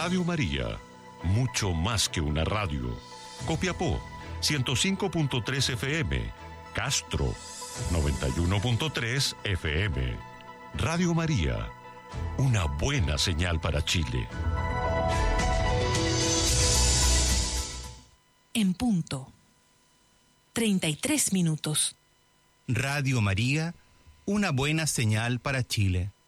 Radio María, mucho más que una radio. Copiapó, 105.3 FM. Castro, 91.3 FM. Radio María, una buena señal para Chile. En punto. 33 minutos. Radio María, una buena señal para Chile.